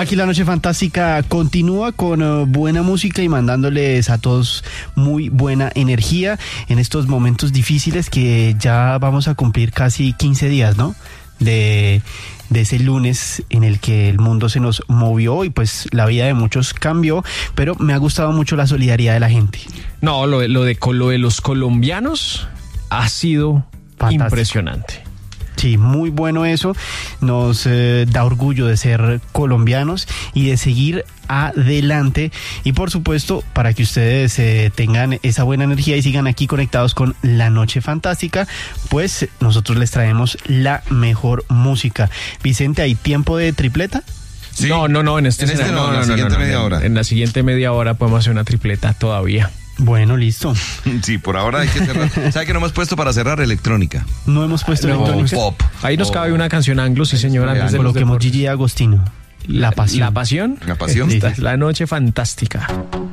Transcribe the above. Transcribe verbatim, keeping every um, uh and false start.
aquí la Noche Fantástica continúa con uh, buena música y mandándoles a todos muy buena energía en estos momentos difíciles que ya vamos a cumplir casi quince días, ¿no? De, de ese lunes en el que el mundo se nos movió y pues la vida de muchos cambió, pero me ha gustado mucho la solidaridad de la gente. No, lo, lo, de, lo de los colombianos ha sido fantástico. Impresionante. Sí, muy bueno eso, nos eh, da orgullo de ser colombianos y de seguir adelante y por supuesto para que ustedes eh, tengan esa buena energía y sigan aquí conectados con La Noche Fantástica, pues nosotros les traemos la mejor música. Vicente, ¿hay tiempo de tripleta? Sí. No, no, no, en este, en este no, no, en la no, siguiente no, no, media no, hora. En la siguiente media hora podemos hacer una tripleta todavía. Bueno, listo. Sí, por ahora hay que cerrar. ¿Sabe que no hemos puesto para cerrar electrónica? No hemos puesto No, electrónica. Pop. Ahí nos cabe una canción anglo, sí señor. Antes de los Coloquemos deportes. Gigi Agostino. La pasión. La pasión. La pasión. Esta es La Noche Fantástica.